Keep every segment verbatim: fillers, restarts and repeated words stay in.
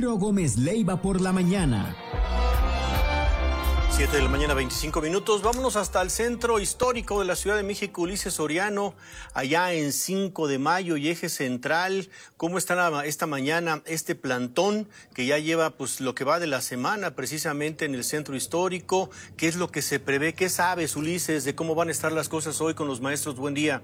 Ciro Gómez Leiva por la mañana. siete de la mañana, veinticinco minutos. Vámonos hasta el centro histórico de la Ciudad de México, Ulises Soriano, allá en cinco de mayo y Eje Central. ¿Cómo está esta mañana este plantón que ya lleva pues lo que va de la semana precisamente en el centro histórico? ¿Qué es lo que se prevé? ¿Qué sabes, Ulises, de cómo van a estar las cosas hoy con los maestros? Buen día.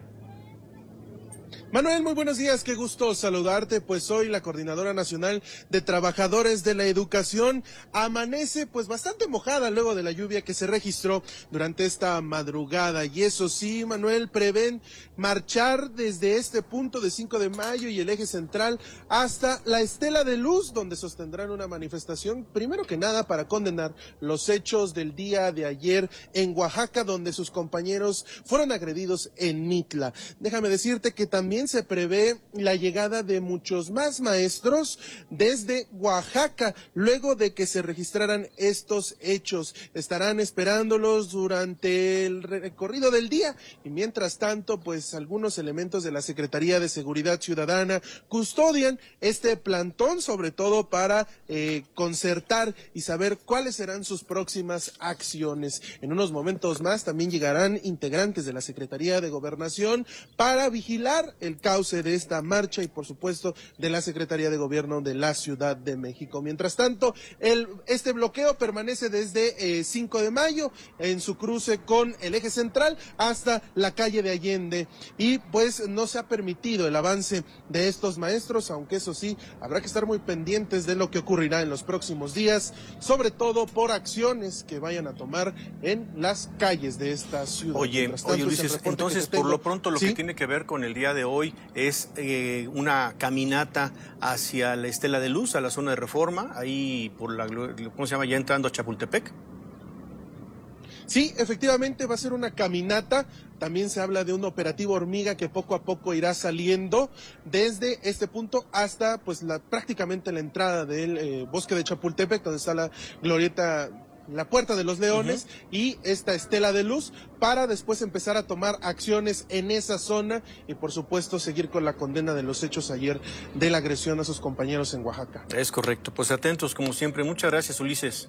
Manuel, muy buenos días, qué gusto saludarte. Pues hoy la Coordinadora Nacional de Trabajadores de la Educación amanece pues bastante mojada luego de la lluvia que se registró durante esta madrugada. Y eso sí, Manuel, prevén marchar desde este punto de cinco de mayo y el Eje Central hasta la Estela de Luz, donde sostendrán una manifestación, primero que nada para condenar los hechos del día de ayer en Oaxaca, donde sus compañeros fueron agredidos en Mitla. Déjame decirte que también se prevé la llegada de muchos más maestros desde Oaxaca, luego de que se registraran estos hechos. Estarán esperándolos durante el recorrido del día y mientras tanto, pues algunos elementos de la Secretaría de Seguridad Ciudadana custodian este plantón, sobre todo para eh, concertar y saber cuáles serán sus próximas acciones. En unos momentos más también llegarán integrantes de la Secretaría de Gobernación para vigilar el cauce de esta marcha y por supuesto de la Secretaría de Gobierno de la Ciudad de México. Mientras tanto, el, este bloqueo permanece desde eh, cinco de mayo en su cruce con el Eje Central hasta la calle de Allende y pues no se ha permitido el avance de estos maestros, aunque eso sí, habrá que estar muy pendientes de lo que ocurrirá en los próximos días, sobre todo por acciones que vayan a tomar en las calles de esta ciudad. Oye, tanto, oye Ulises, entonces por lo pronto lo ¿Sí? que tiene que ver con el día de hoy es eh, una caminata hacia la Estela de Luz, a la zona de Reforma, ahí por la, ¿cómo se llama? Ya entrando a Chapultepec. Sí, efectivamente va a ser una caminata. También se habla de un operativo hormiga que poco a poco irá saliendo desde este punto hasta pues la prácticamente la entrada del eh, bosque de Chapultepec, donde está la glorieta, la Puerta de los Leones, uh-huh, y esta Estela de Luz, para después empezar a tomar acciones en esa zona y por supuesto seguir con la condena de los hechos ayer de la agresión a sus compañeros en Oaxaca. Es correcto, pues atentos como siempre. Muchas gracias, Ulises.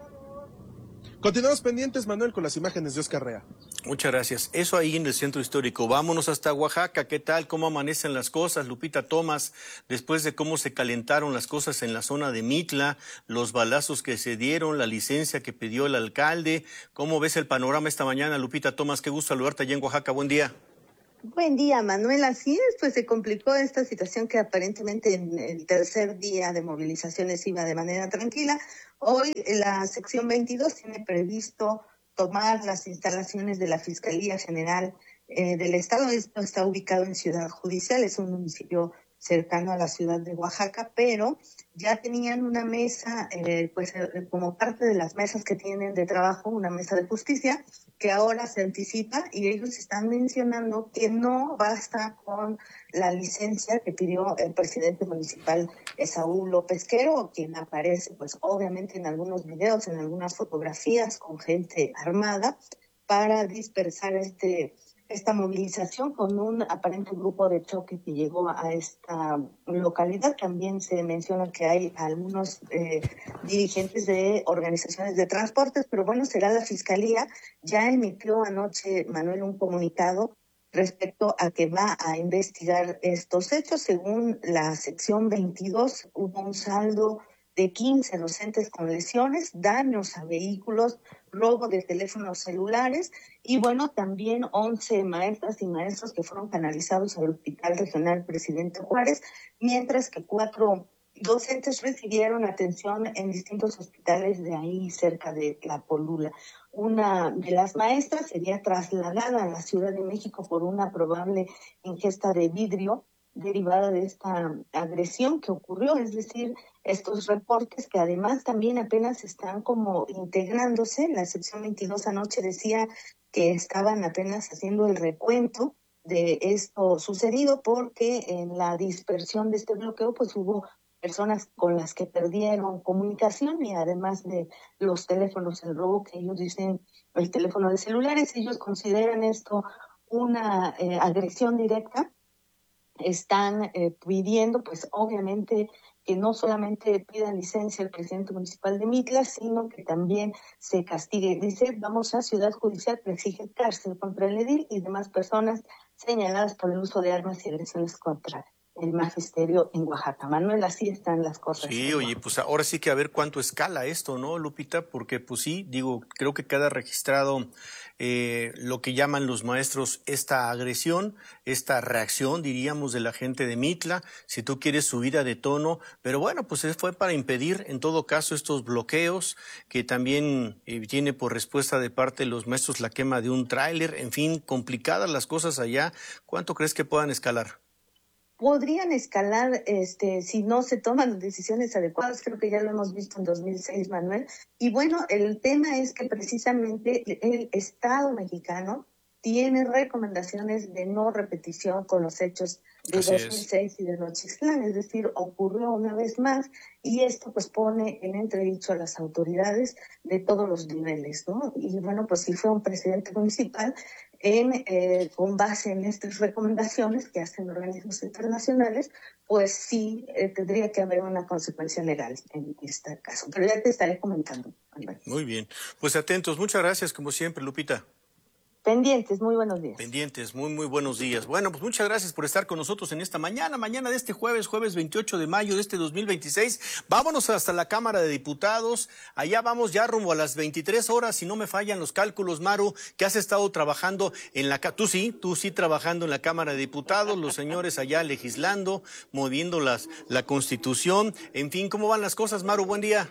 Continuamos pendientes, Manuel, con las imágenes de Oscar Rea. Muchas gracias. Eso ahí en el centro histórico. Vámonos hasta Oaxaca. ¿Qué tal? ¿Cómo amanecen las cosas? Lupita Thomas, después de cómo se calentaron las cosas en la zona de Mitla, los balazos que se dieron, la licencia que pidió el alcalde. ¿Cómo ves el panorama esta mañana, Lupita Thomas? Qué gusto saludarte allá en Oaxaca. Buen día. Buen día, Manuel. Así es, pues se complicó esta situación que aparentemente en el tercer día de movilizaciones iba de manera tranquila. Hoy la sección veintidós tiene previsto tomar las instalaciones de la Fiscalía General eh, del Estado. Esto está ubicado en Ciudad Judicial, es un municipio cercano a la ciudad de Oaxaca, pero ya tenían una mesa, eh, pues eh, como parte de las mesas que tienen de trabajo, una mesa de justicia, que ahora se anticipa y ellos están mencionando que no basta con la licencia que pidió el presidente municipal Esaú López Quero, quien aparece pues obviamente en algunos videos, en algunas fotografías con gente armada para dispersar este esta movilización con un aparente grupo de choque que llegó a esta localidad. También se menciona que hay algunos eh, dirigentes de organizaciones de transportes, pero bueno, será la Fiscalía. Ya emitió anoche, Manuel, un comunicado respecto a que va a investigar estos hechos. Según la sección veintidós, hubo un saldo de quince docentes con lesiones, daños a vehículos, robo de teléfonos celulares y bueno, también once maestras y maestros que fueron canalizados al Hospital Regional Presidente Juárez, mientras que cuatro docentes recibieron atención en distintos hospitales de ahí cerca de La Polula. Una de las maestras sería trasladada a la Ciudad de México por una probable ingesta de vidrio derivada de esta agresión que ocurrió, es decir, estos reportes que además también apenas están como integrándose. La sección veintidós anoche decía que estaban apenas haciendo el recuento de esto sucedido porque en la dispersión de este bloqueo pues hubo personas con las que perdieron comunicación y además de los teléfonos, el robo que ellos dicen, el teléfono de celulares, ellos consideran esto una eh, agresión directa están eh, pidiendo, pues obviamente, que no solamente pidan licencia al presidente municipal de Mitla, sino que también se castigue. Dice, vamos a Ciudad Judicial que exige cárcel contra el edil y demás personas señaladas por el uso de armas y agresiones contra el magisterio en Oaxaca. Manuel, así están las cosas. Sí, oye, pues ahora sí que a ver cuánto escala esto, ¿no, Lupita? Porque pues sí, digo, creo que queda registrado eh, lo que llaman los maestros esta agresión, esta reacción, diríamos, de la gente de Mitla, si tú quieres subida de tono, pero bueno, pues fue para impedir en todo caso estos bloqueos, que también eh, tiene por respuesta de parte de los maestros la quema de un tráiler, en fin, complicadas las cosas allá. ¿Cuánto crees que puedan escalar? Podrían escalar este, si no se toman decisiones adecuadas, creo que ya lo hemos visto en dos mil seis, Manuel. Y bueno, el tema es que precisamente el Estado mexicano tiene recomendaciones de no repetición con los hechos de Así dos mil seis es. Y de Nochistlán, es decir, ocurrió una vez más y esto pues pone en entredicho a las autoridades de todos los niveles, ¿no? Y bueno, pues si fue un presidente municipal, en, eh, con base en estas recomendaciones que hacen organismos internacionales, pues sí eh, tendría que haber una consecuencia legal en este caso. Pero ya te estaré comentando. Muy bien, pues atentos. Muchas gracias, como siempre, Lupita. Pendientes, muy buenos días. Pendientes, muy, muy buenos días. Bueno, pues muchas gracias por estar con nosotros en esta mañana, mañana de este jueves, jueves veintiocho de mayo de este dos mil veintiséis. Vámonos hasta la Cámara de Diputados. Allá vamos ya rumbo a las veintitrés horas, si no me fallan los cálculos, Maru, que has estado trabajando en la... Tú sí, tú sí trabajando en la Cámara de Diputados, los señores allá legislando, moviendo las, la Constitución. En fin, ¿cómo van las cosas, Maru? Buen día.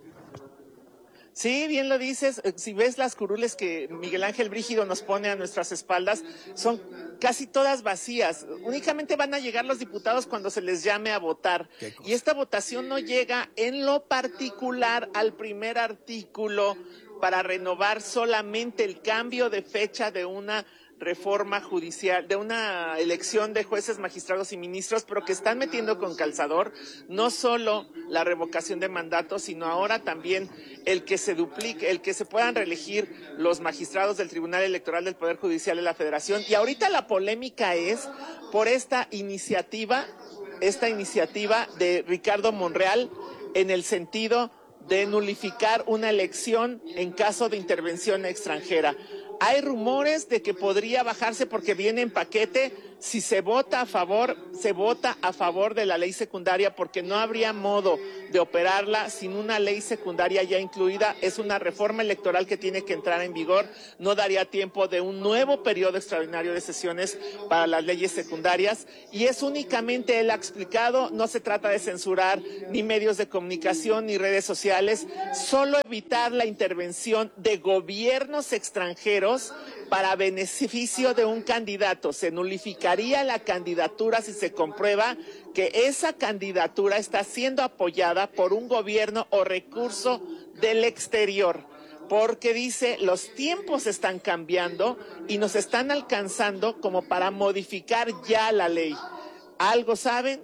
Sí, bien lo dices. Si ves las curules que Miguel Ángel Brígido nos pone a nuestras espaldas, son casi todas vacías. Únicamente van a llegar los diputados cuando se les llame a votar. Y esta votación no llega en lo particular al primer artículo para renovar solamente el cambio de fecha de una reforma judicial, de una elección de jueces, magistrados y ministros, pero que están metiendo con calzador no solo la revocación de mandato, sino ahora también el que se duplique, el que se puedan reelegir los magistrados del Tribunal Electoral del Poder Judicial de la Federación. Y ahorita la polémica es por esta iniciativa, esta iniciativa de Ricardo Monreal en el sentido de nulificar una elección en caso de intervención extranjera. Hay rumores de que podría bajarse porque viene en paquete. Si se vota a favor, se vota a favor de la ley secundaria porque no habría modo de operarla sin una ley secundaria ya incluida. Es una reforma electoral que tiene que entrar en vigor. No daría tiempo de un nuevo periodo extraordinario de sesiones para las leyes secundarias. Y es únicamente, él ha explicado, no se trata de censurar ni medios de comunicación ni redes sociales, solo evitar la intervención de gobiernos extranjeros para beneficio de un candidato. Se nulificaría la candidatura si se comprueba que esa candidatura está siendo apoyada por un gobierno o recurso del exterior. Porque dice, los tiempos están cambiando y nos están alcanzando como para modificar ya la ley. ¿Algo saben?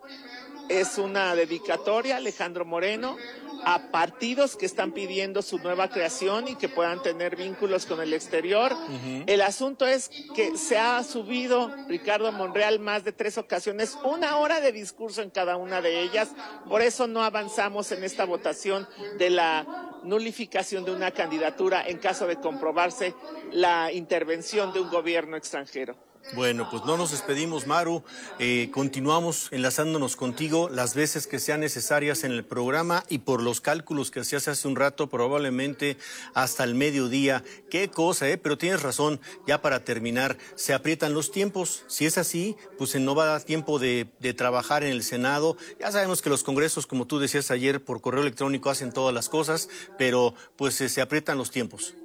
Es una dedicatoria, Alejandro Moreno, a partidos que están pidiendo su nueva creación y que puedan tener vínculos con el exterior. Uh-huh. El asunto es que se ha subido Ricardo Monreal más de tres ocasiones, una hora de discurso en cada una de ellas. Por eso no avanzamos en esta votación de la nulificación de una candidatura en caso de comprobarse la intervención de un gobierno extranjero. Bueno, pues no nos despedimos, Maru. Eh, continuamos enlazándonos contigo las veces que sean necesarias en el programa y por los cálculos que hacías hace un rato, probablemente hasta el mediodía. Qué cosa, ¿eh? Pero tienes razón, ya para terminar, se aprietan los tiempos. Si es así, pues no va a dar tiempo de, de trabajar en el Senado. Ya sabemos que los congresos, como tú decías ayer, por correo electrónico hacen todas las cosas, pero pues se aprietan los tiempos.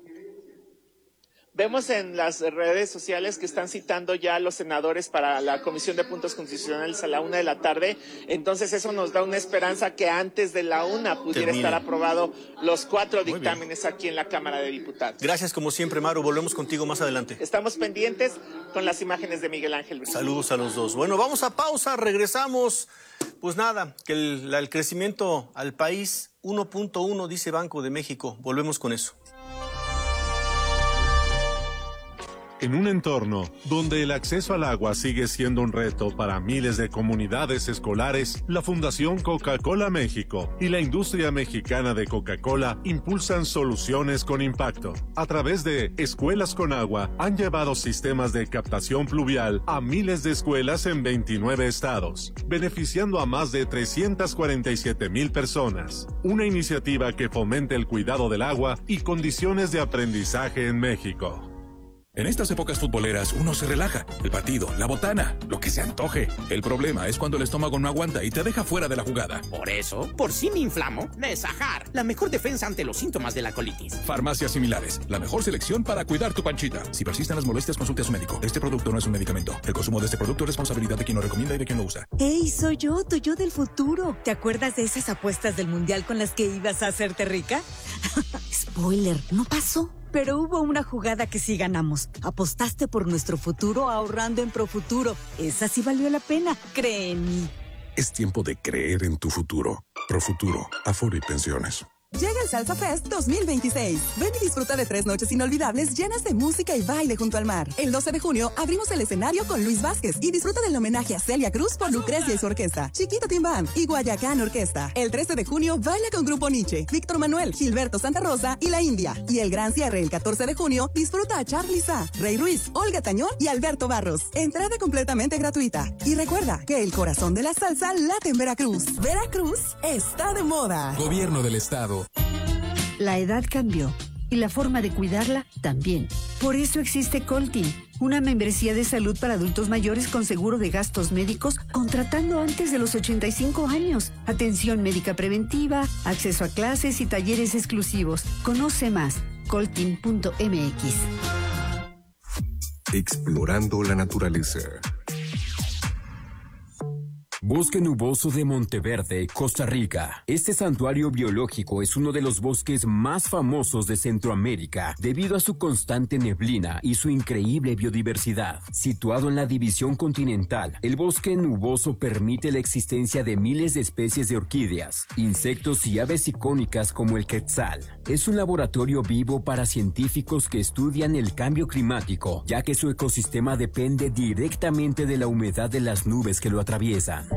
Vemos en las redes sociales que están citando ya a los senadores para la Comisión de Puntos Constitucionales a la una de la tarde. Entonces eso nos da una esperanza que antes de la una pudiera Termine. estar aprobado los cuatro Muy dictámenes bien. Aquí en la Cámara de Diputados. Gracias como siempre, Maru. Volvemos contigo más adelante. Estamos pendientes con las imágenes de Miguel Ángel Brígido. Saludos a los dos. Bueno, vamos a pausa, regresamos. Pues nada, que el, el crecimiento al país uno punto uno dice Banco de México. Volvemos con eso. En un entorno donde el acceso al agua sigue siendo un reto para miles de comunidades escolares, la Fundación Coca-Cola México y la industria mexicana de Coca-Cola impulsan soluciones con impacto. A través de Escuelas con Agua, han llevado sistemas de captación pluvial a miles de escuelas en veintinueve estados, beneficiando a más de trescientas cuarenta y siete mil personas. Una iniciativa que fomente el cuidado del agua y condiciones de aprendizaje en México. En estas épocas futboleras uno se relaja. El partido, la botana, lo que se antoje. El problema es cuando el estómago no aguanta y te deja fuera de la jugada. Por eso, por si me inflamo, Nesajar, la mejor defensa ante los síntomas de la colitis. Farmacias similares, la mejor selección para cuidar tu panchita. Si persisten las molestias, consulte a su médico. Este producto no es un medicamento. El consumo de este producto es responsabilidad de quien lo recomienda y de quien lo usa. ¡Ey, soy yo, tu yo del futuro! ¿Te acuerdas de esas apuestas del mundial con las que ibas a hacerte rica? Spoiler, no pasó. Pero hubo una jugada que sí ganamos. Apostaste por nuestro futuro ahorrando en Profuturo. Esa sí valió la pena, cree en mí. Es tiempo de creer en tu futuro. Profuturo, Afore y Pensiones. Llega el Salsa Fest dos mil veintiséis. Ven y disfruta de tres noches inolvidables llenas de música y baile junto al mar. El doce de junio abrimos el escenario con Luis Vázquez y disfruta del homenaje a Celia Cruz por Lucrecia y su orquesta, Chiquito Timbán y Guayacán Orquesta. El trece de junio baila con Grupo Nietzsche, Víctor Manuel, Gilberto Santa Rosa y La India. Y el gran cierre el catorce de junio disfruta a Charly Sa, Rey Ruiz, Olga Tañón y Alberto Barros. Entrada completamente gratuita. Y recuerda que el corazón de la salsa late en Veracruz. Veracruz está de moda. Gobierno del Estado. La edad cambió y la forma de cuidarla también. Por eso existe Coltin, una membresía de salud para adultos mayores con seguro de gastos médicos contratando antes de los ochenta y cinco años. Atención médica preventiva, acceso a clases y talleres exclusivos. Conoce más, coltin punto m x. Explorando la naturaleza. Bosque Nuboso de Monteverde, Costa Rica. Este santuario biológico es uno de los bosques más famosos de Centroamérica debido a su constante neblina y su increíble biodiversidad. Situado en la división continental, el bosque nuboso permite la existencia de miles de especies de orquídeas, insectos y aves icónicas como el quetzal. Es un laboratorio vivo para científicos que estudian el cambio climático, ya que su ecosistema depende directamente de la humedad de las nubes que lo atraviesan.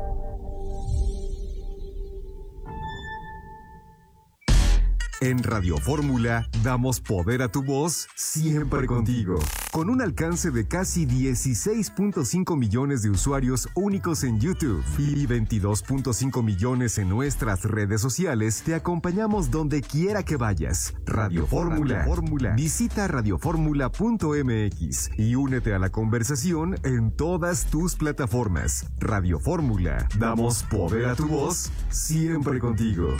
En Radio Fórmula damos poder a tu voz siempre contigo. Con un alcance de casi dieciséis punto cinco millones de usuarios únicos en YouTube y veintidós punto cinco millones en nuestras redes sociales, te acompañamos donde quiera que vayas. Radio Fórmula. Fórmula. Visita radio fórmula punto m x y únete a la conversación en todas tus plataformas. Radio Fórmula. Damos poder a tu voz siempre contigo.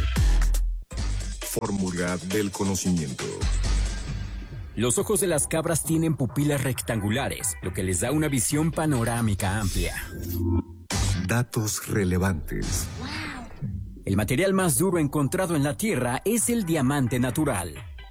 Fórmula del conocimiento. Los ojos de las cabras tienen pupilas rectangulares, lo que les da una visión panorámica amplia. Datos relevantes. El material más duro encontrado en la Tierra es el diamante natural.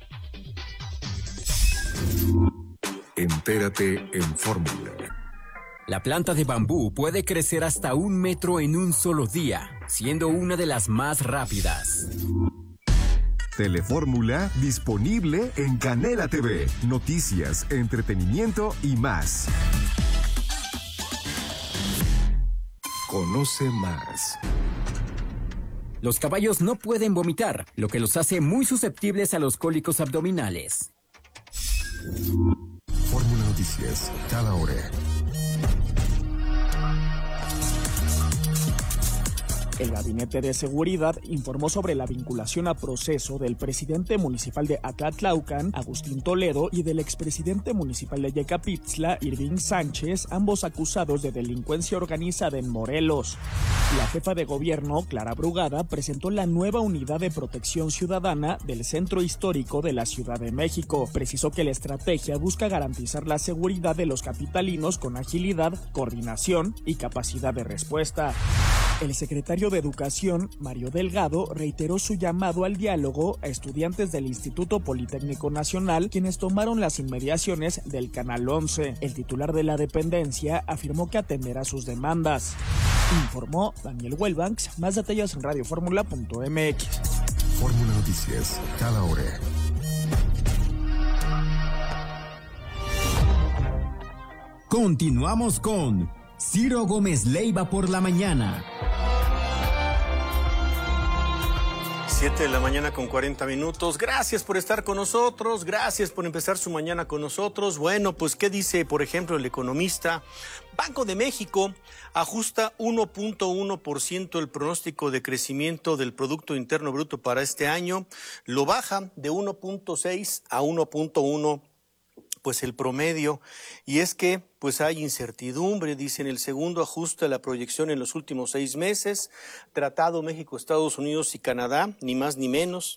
Entérate en Fórmula. La planta de bambú puede crecer hasta un metro en un solo día, siendo una de las más rápidas. Telefórmula disponible en Canela T V. Noticias, entretenimiento y más. Conoce más. Los caballos no pueden vomitar, lo que los hace muy susceptibles a los cólicos abdominales. Fórmula Noticias, cada hora. El Gabinete de Seguridad informó sobre la vinculación a proceso del presidente municipal de Acatlaucan, Agustín Toledo, y del expresidente municipal de Yecapitzla, Irving Sánchez, ambos acusados de delincuencia organizada en Morelos. La jefa de gobierno, Clara Brugada, presentó la nueva unidad de protección ciudadana del Centro Histórico de la Ciudad de México. Precisó que la estrategia busca garantizar la seguridad de los capitalinos con agilidad, coordinación y capacidad de respuesta. El secretario de Educación, Mario Delgado, reiteró su llamado al diálogo a estudiantes del Instituto Politécnico Nacional, quienes tomaron las inmediaciones del Canal once. El titular de la dependencia afirmó que atenderá sus demandas. Informó Daniel Huelbanks. Más detalles en radio fórmula punto m x. Fórmula Noticias, cada hora. Continuamos con Ciro Gómez Leiva por la mañana. siete de la mañana con cuarenta minutos. Gracias por estar con nosotros. Gracias por empezar su mañana con nosotros. Bueno, pues, ¿qué dice, por ejemplo, el economista? Banco de México ajusta uno punto uno por ciento el pronóstico de crecimiento del Producto Interno Bruto para este año. Lo baja de uno punto seis a uno punto uno, pues el promedio. Y es que pues hay incertidumbre, dicen el segundo ajuste a la proyección en los últimos seis meses. Tratado México, Estados Unidos y Canadá, ni más ni menos.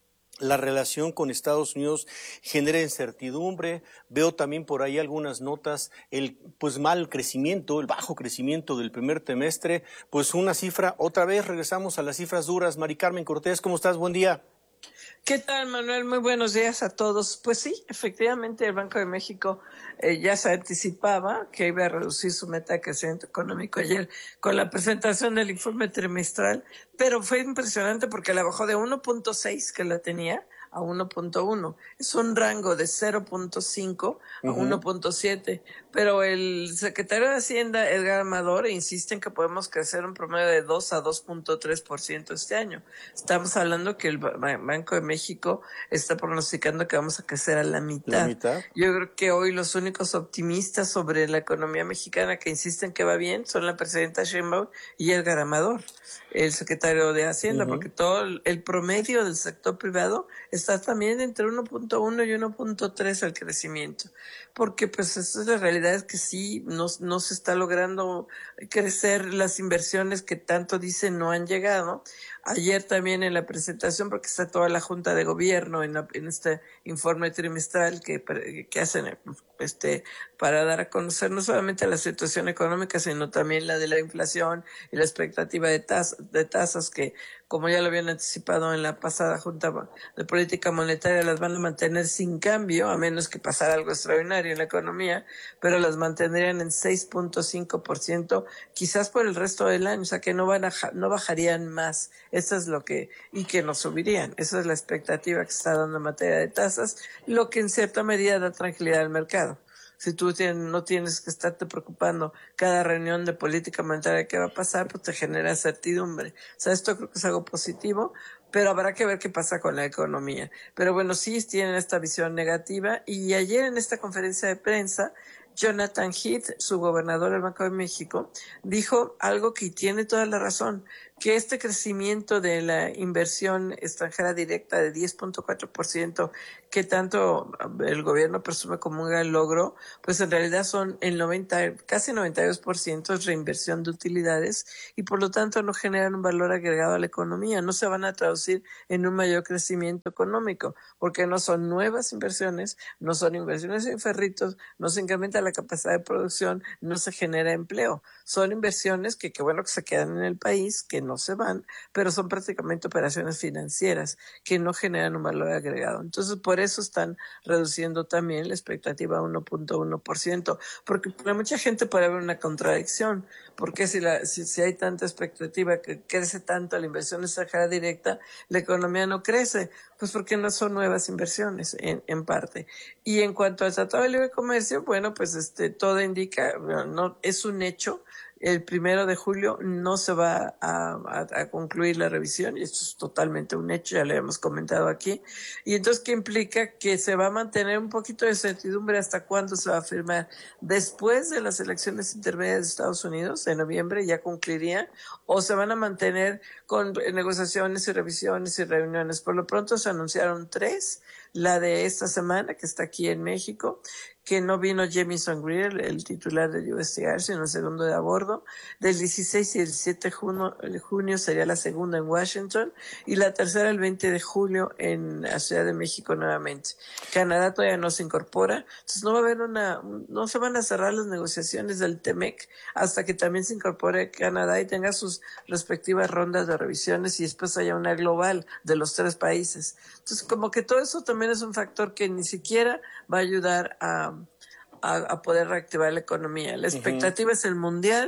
La relación con Estados Unidos genera incertidumbre. Veo también por ahí algunas notas, el pues mal crecimiento, el bajo crecimiento del primer trimestre. Pues una cifra, otra vez regresamos a las cifras duras. Mari Carmen Cortés, ¿cómo estás? Buen día. ¿Qué tal, Manuel? Muy buenos días a todos. Pues sí, efectivamente el Banco de México eh, ya se anticipaba que iba a reducir su meta de crecimiento económico ayer con la presentación del informe trimestral, pero fue impresionante porque la bajó de uno punto seis que la tenía a uno punto uno. Es un rango de cero punto cinco a uh-huh. uno punto siete. Pero el secretario de Hacienda, Edgar Amador, insiste en que podemos crecer un promedio de dos a dos punto tres por ciento este año. Estamos hablando que el Banco de México está pronosticando que vamos a crecer a la mitad. ¿La mitad? Yo creo que hoy los únicos optimistas sobre la economía mexicana que insisten que va bien son la presidenta Sheinbaum y Edgar Amador, el secretario de Hacienda, uh-huh. porque todo el promedio del sector privado está también entre uno punto uno y uno punto tres el crecimiento, porque pues esta es la realidad, es que sí, no, no se está logrando crecer las inversiones que tanto dicen no han llegado. Ayer también en la presentación, porque está toda la Junta de Gobierno en, la, en este informe trimestral que, que hacen este para dar a conocer no solamente la situación económica, sino también la de la inflación y la expectativa de, tas, de tasas que, como ya lo habían anticipado en la pasada Junta de Política Monetaria, las van a mantener sin cambio, a menos que pasara algo extraordinario en la economía, pero las mantendrían en seis punto cinco por ciento, quizás por el resto del año, o sea que no van a, no bajarían más. Eso es lo que, y que no subirían. Esa es la expectativa que está dando en materia de tasas, lo que en cierta medida da tranquilidad al mercado. Si tú tienes, no tienes que estarte preocupando cada reunión de política monetaria que va a pasar, pues te genera certidumbre. O sea, esto creo que es algo positivo, pero habrá que ver qué pasa con la economía. Pero bueno, sí tienen esta visión negativa, y ayer en esta conferencia de prensa, Jonathan Heath, su gobernador del Banco de México, dijo algo que tiene toda la razón, que este crecimiento de la inversión extranjera directa de diez punto cuatro por ciento que tanto el gobierno presume como un gran logro, pues en realidad son el noventa, casi noventa y dos por ciento es reinversión de utilidades y por lo tanto no generan un valor agregado a la economía, no se van a traducir en un mayor crecimiento económico, porque no son nuevas inversiones, no son inversiones en ferritos, no se incrementa la capacidad de producción, no se genera empleo, son inversiones que qué bueno que se quedan en el país, que no se van, pero son prácticamente operaciones financieras que no generan un valor agregado. Entonces, por eso están reduciendo también la expectativa a uno punto uno por ciento, porque para mucha gente puede haber una contradicción, porque si, la, si, si hay tanta expectativa que crece tanto la inversión extranjera directa, la economía no crece, pues porque no son nuevas inversiones en, en parte. Y en cuanto al Tratado de Libre Comercio, bueno, pues este todo indica, bueno, no es un hecho. El primero de julio no se va a, a, a concluir la revisión, y esto es totalmente un hecho, ya lo hemos comentado aquí. Y entonces, ¿qué implica? Que se va a mantener un poquito de certidumbre hasta cuándo se va a firmar. Después de las elecciones intermedias de Estados Unidos, en noviembre, ya concluiría, o se van a mantener con negociaciones y revisiones y reuniones. Por lo pronto se anunciaron tres, la de esta semana, que está aquí en México, que no vino Jamieson Greer, el titular del U S T R, sino el segundo de a bordo. Del dieciséis y el diecisiete de junio, de junio sería la segunda en Washington, y la tercera el veinte de julio en la Ciudad de México nuevamente. Canadá todavía no se incorpora, entonces no va a haber una, no se van a cerrar las negociaciones del T M E C hasta que también se incorpore Canadá y tenga sus respectivas rondas de revisiones y después haya una global de los tres países. Entonces, como que todo eso también es un factor que ni siquiera va a ayudar a A, a poder reactivar la economía. La expectativa uh-huh. es el mundial,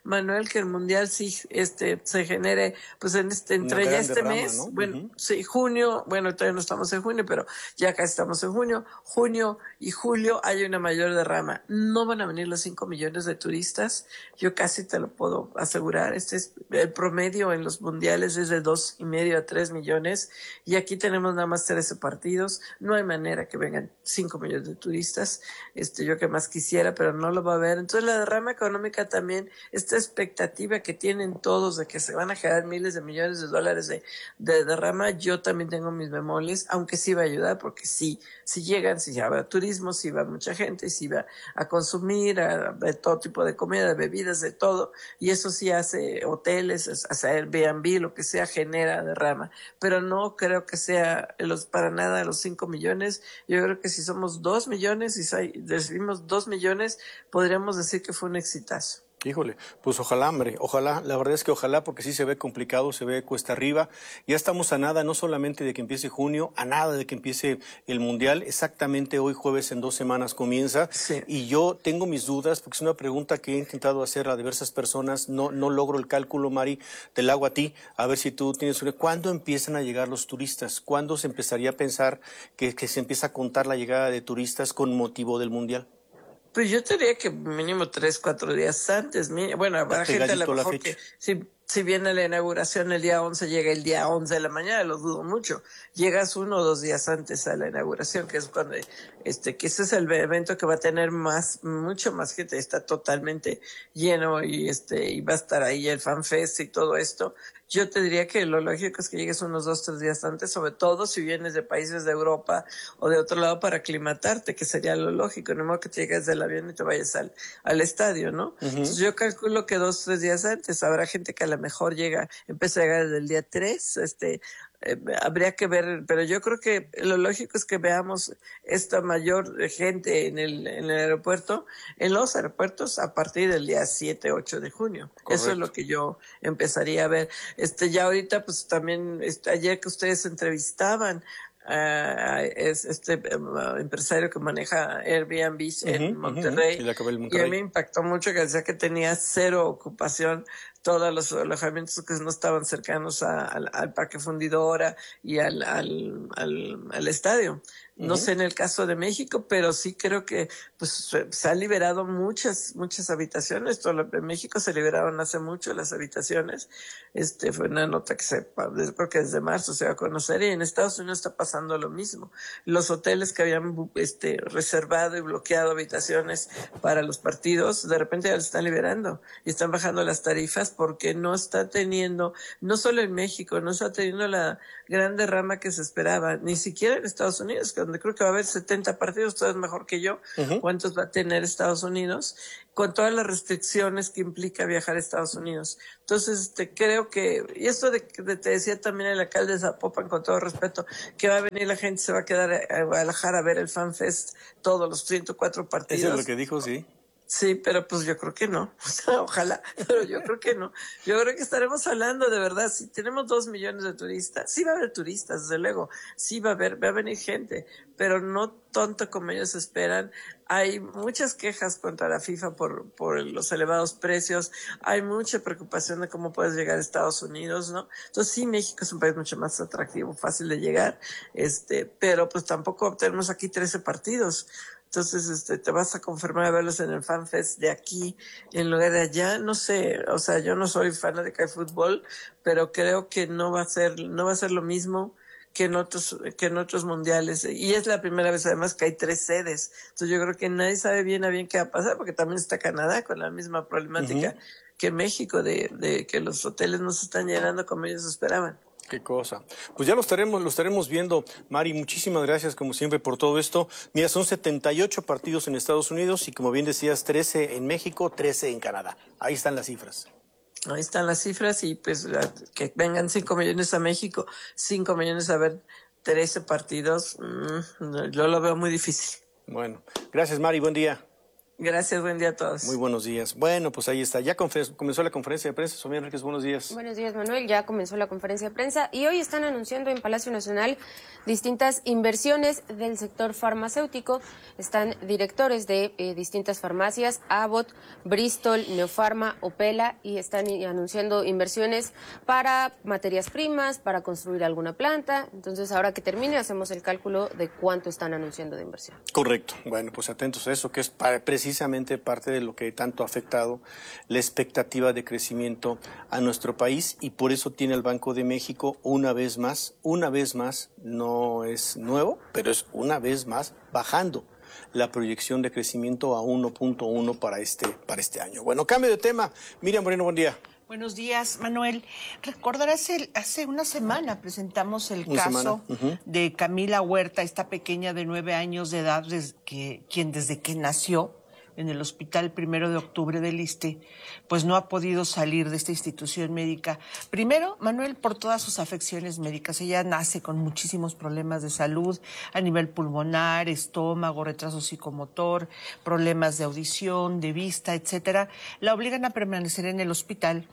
Manuel, que el Mundial sí este se genere, pues en este, entre ya este derrama, mes, ¿no? Bueno, uh-huh. sí, junio, bueno, todavía no estamos en junio, pero ya casi estamos en junio, junio y julio hay una mayor derrama. No van a venir los cinco millones de turistas, yo casi te lo puedo asegurar. Este es el promedio en los mundiales, es de dos y medio a tres millones, y aquí tenemos nada más trece partidos, no hay manera que vengan cinco millones de turistas, este, yo que más quisiera, pero no lo va a haber. Entonces la derrama económica también, esta expectativa que tienen todos de que se van a generar miles de millones de dólares de, de derrama, yo también tengo mis bemoles, aunque sí va a ayudar, porque sí, si llegan, si va a turismo, si va mucha gente, si va a consumir, a, de todo tipo de comida, de bebidas, de todo, y eso sí hace hoteles, hace Airbnb, lo que sea, genera derrama, pero no creo que sea los, para nada los cinco millones. Yo creo que si somos dos millones y si recibimos dos millones, podríamos decir que fue un exitazo. Híjole, pues ojalá, hombre, ojalá, la verdad es que ojalá, porque sí se ve complicado, se ve cuesta arriba. Ya estamos a nada, no solamente de que empiece junio, a nada de que empiece el Mundial. Exactamente hoy jueves, en dos semanas comienza. Sí. Y yo tengo mis dudas, porque es una pregunta que he intentado hacer a diversas personas. No, no logro el cálculo, Mari, te la hago a ti, a ver si tú tienes una. ¿Cuándo empiezan a llegar los turistas? ¿Cuándo se empezaría a pensar que, que se empieza a contar la llegada de turistas con motivo del Mundial? Pues yo diría que mínimo tres, cuatro días antes. Bueno, habrá gente a lo mejor que si, si viene la inauguración el día once, llega el día once de la mañana, lo dudo mucho. Llegas uno o dos días antes a la inauguración, que es cuando, este, que ese es el evento que va a tener más, mucho más gente, está totalmente lleno y este, y va a estar ahí el FanFest y todo esto. Yo te diría que lo lógico es que llegues unos dos, tres días antes, sobre todo si vienes de países de Europa o de otro lado para aclimatarte, que sería lo lógico, no modo que te llegues del avión y te vayas al, al estadio, ¿no? Uh-huh. Entonces yo calculo que dos, tres días antes habrá gente que a lo mejor llega, empieza a llegar desde el día tres, este, Eh, habría que ver, pero yo creo que lo lógico es que veamos esta mayor gente en el, en el aeropuerto, en los aeropuertos a partir del día siete, ocho de junio. Correcto. Eso es lo que yo empezaría a ver. Este, ya ahorita, pues también, este, ayer que ustedes entrevistaban Uh, es este uh, empresario que maneja Airbnb en uh-huh, Monterrey, uh-huh. Y, Monterrey y a mí me impactó mucho que decía que tenía cero ocupación, todos los alojamientos que no estaban cercanos a, al, al Parque Fundidora y al, al, al, al estadio. No uh-huh. sé en el caso de México, pero sí creo que pues se han liberado muchas, muchas habitaciones. Todo en México se liberaron hace mucho las habitaciones. Este fue una nota que se, creo que desde marzo se va a conocer, y en Estados Unidos está pasando lo mismo. Los hoteles que habían este reservado y bloqueado habitaciones para los partidos, de repente ya los están liberando y están bajando las tarifas porque no está teniendo, no solo en México, no está teniendo la gran derrama que se esperaba, ni siquiera en Estados Unidos, que donde creo que va a haber setenta partidos, todo es mejor que yo. Uh-huh. ¿Cuántos va a tener Estados Unidos? Con todas las restricciones que implica viajar a Estados Unidos. Entonces, este, creo que, y esto de que te decía también el alcalde de Zapopan, con todo respeto, que va a venir la gente, se va a quedar a Guadalajara a ver el FanFest, todos los ciento cuatro partidos. Eso es lo que dijo, sí. Sí, pero pues yo creo que no. O sea, ojalá, pero yo creo que no. Yo creo que estaremos hablando de verdad. Si tenemos dos millones de turistas, sí va a haber turistas, desde luego. Sí va a haber, va a venir gente, pero no tanto como ellos esperan. Hay muchas quejas contra la FIFA por, por los elevados precios. Hay mucha preocupación de cómo puedes llegar a Estados Unidos, ¿no? Entonces sí, México es un país mucho más atractivo, fácil de llegar, este, pero pues tampoco tenemos aquí trece partidos. Entonces, este, te vas a confirmar a verlos en el FanFest de aquí en lugar de allá. No sé, o sea, yo no soy fanática de fútbol, pero creo que no va a ser, no va a ser lo mismo que en otros, que en otros mundiales. Y es la primera vez además que hay tres sedes. Entonces yo creo que nadie sabe bien a bien qué va a pasar, porque también está Canadá con la misma problemática uh-huh. que México, de, de que los hoteles no se están llenando como ellos esperaban. Qué cosa. Pues ya lo estaremos, lo estaremos viendo. Mari, muchísimas gracias como siempre por todo esto. Mira, son setenta y ocho partidos en Estados Unidos y como bien decías, trece en México, trece en Canadá. Ahí están las cifras. Ahí están las cifras y pues que vengan cinco millones a México, cinco millones a ver trece partidos, mmm, yo lo veo muy difícil. Bueno, gracias Mari, buen día. Gracias, buen día a todos. Muy buenos días. Bueno, pues ahí está. Ya comenzó la conferencia de prensa. Sofía Enríquez, buenos días. Buenos días, Manuel. Ya comenzó la conferencia de prensa y hoy están anunciando en Palacio Nacional distintas inversiones del sector farmacéutico. Están directores de eh, distintas farmacias, Abbott, Bristol, Neopharma, Opela, y están anunciando inversiones para materias primas, para construir alguna planta. Entonces, ahora que termine, hacemos el cálculo de cuánto están anunciando de inversión. Correcto. Bueno, pues atentos a eso, que es para, precisamente parte de lo que tanto ha afectado la expectativa de crecimiento a nuestro país, y por eso tiene el Banco de México una vez más, una vez más, no es nuevo, pero es una vez más bajando la proyección de crecimiento a uno punto uno para este, para este año. Bueno, cambio de tema. Miriam Moreno, buen día. Buenos días, Manuel. Recordarás, el, hace una semana presentamos el una caso uh-huh. de Camila Huerta, esta pequeña de nueve años de edad, desde que, quien desde que nació en el hospital primero de octubre del ISSSTE, pues no ha podido salir de esta institución médica. Primero, Manuel, por todas sus afecciones médicas. Ella nace con muchísimos problemas de salud a nivel pulmonar, estómago, retraso psicomotor, problemas de audición, de vista, etcétera. La obligan a permanecer en el hospital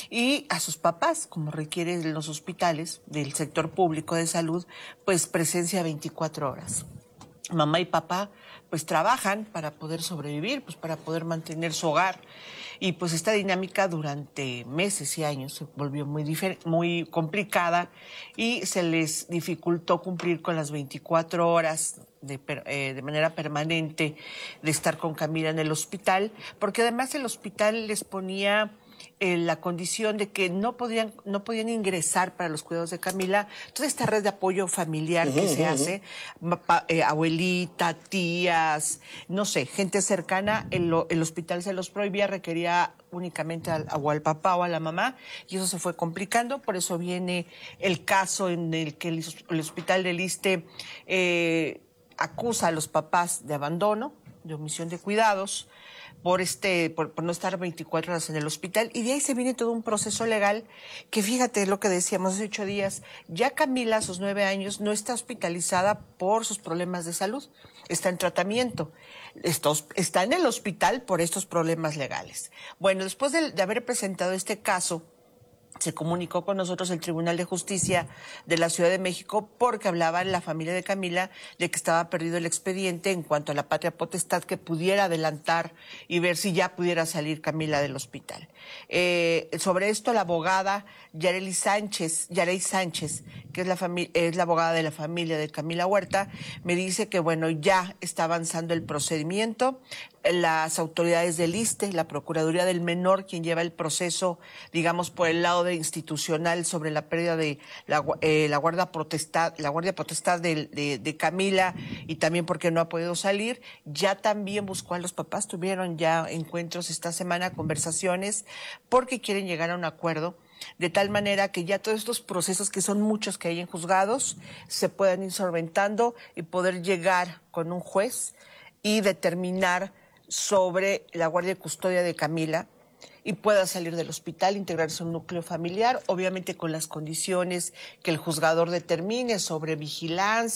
y a sus papás, como requieren los hospitales del sector público de salud, pues presencia veinticuatro horas. Mamá y papá pues trabajan para poder sobrevivir, pues para poder mantener su hogar, y pues esta dinámica durante meses y años se volvió muy difer- muy complicada y se les dificultó cumplir con las veinticuatro horas de, eh, de manera permanente de estar con Camila en el hospital, porque además el hospital les ponía Eh, la condición de que no podían no podían ingresar para los cuidados de Camila. Toda esta red de apoyo familiar que uh-huh, se uh-huh. hace, pa, eh, abuelita, tías, no sé, gente cercana, el, el hospital se los prohibía, requería únicamente al, o al papá o a la mamá, y eso se fue complicando. Por eso viene el caso en el que el, el hospital del ISSSTE eh, acusa a los papás de abandono, de omisión de cuidados, por este por, por no estar veinticuatro horas en el hospital, y de ahí se viene todo un proceso legal que, fíjate lo que decíamos hace ocho días, ya Camila a sus nueve años no está hospitalizada por sus problemas de salud, está en tratamiento, está, está en el hospital por estos problemas legales. Bueno, después de, de haber presentado este caso, se comunicó con nosotros el Tribunal de Justicia de la Ciudad de México, porque hablaba la familia de Camila de que estaba perdido el expediente en cuanto a la patria potestad, que pudiera adelantar y ver si ya pudiera salir Camila del hospital. Eh, sobre esto, la abogada Yareli Sánchez, Yareli Sánchez, que es la, fami- es la abogada de la familia de Camila Huerta, me dice que, bueno, ya está avanzando el procedimiento. Las autoridades del ISSSTE, la Procuraduría del Menor, quien lleva el proceso, digamos, por el lado de institucional sobre la pérdida de la, eh, la guardia potestad, la guardia potestad de, de, de Camila, y también porque no ha podido salir, ya también buscó a los papás, tuvieron ya encuentros esta semana, conversaciones, porque quieren llegar a un acuerdo, de tal manera que ya todos estos procesos, que son muchos que hay en juzgados, se puedan ir solventando y poder llegar con un juez y determinar sobre la guardia y custodia de Camila, y pueda salir del hospital, integrarse a un núcleo familiar, obviamente con las condiciones que el juzgador determine sobre vigilancia,